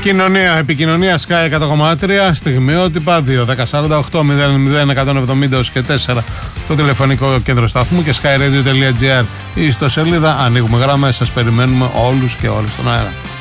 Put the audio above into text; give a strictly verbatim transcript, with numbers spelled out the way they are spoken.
Κοινωνία, επικοινωνία Sky εκατό κόμμα τρία, στιγμιότυπα δύο ένα μηδέν σαράντα οκτώ μηδέν μηδέν εκατόν εβδομήντα και τέσσερα το τηλεφωνικό κέντρο σταθμού και skyradio.gr η ιστοσελίδα. Ανοίγουμε γράμμα, σας περιμένουμε όλους και όλες στον αέρα.